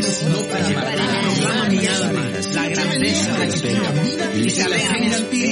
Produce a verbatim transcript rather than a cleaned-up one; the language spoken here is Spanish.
es no para matar, proclama mi alma la grandeza de la vida y se alejen de ti.